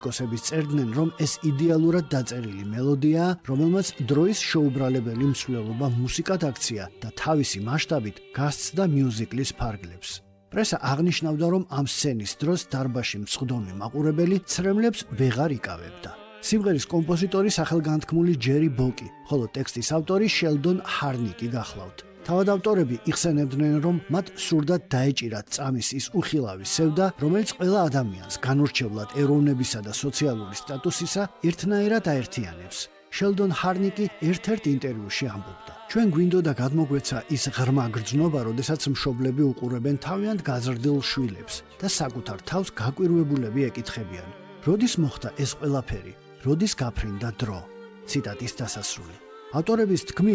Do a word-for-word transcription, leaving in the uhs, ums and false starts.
კოსების წერდნენ, რომ ეს იდეალურად დაწერილი მელოდიაა, რომელმაც დროის შეუბრალებელი მსვლელობა მუსიკად აქცია და თავისი მასშტაბით გასცდა მიუზიკლის ფარგლებს. პრესა აღნიშნავდა, რომ ამ სცენის დროს დარბაზში მწყდომი მაყურებელი ცრემლებს ვეღარ იკავებდა. სიმღერის კომპოზიტორი სახელგანთქმული ჯერი ბოკი, ხოლო ტექსტის ავტორი შელდონ ჰარნიკი გახლავთ. თავად ავტორები იხსენებდნენ, რომ მათ სურდათ დაეჭირათ წამის ის უხილავი სევდა, რომელიც ყველა ადამიანს განურჩევლად ეროვნებისა და სოციალური სტატუსისა ერთნაირად აერთიანებს. შელდონ ჰარნიკი ერთ-ერთ ინტერვიუში ამბობდა: ჩვენ გვინდოდა გადმოგვეცა ის ღრმა გრძნობა, როდესაც მშობლები უყურებენ თავიანთ გაზრდილ შვილებს და საკუთარ თავს გაკვირვებულები ეკითხებიან: როდის მოხდა ეს ყველაფერი? როდის გაფრინდა დრო? ციტატის დასასრული. ავტორების თქმით,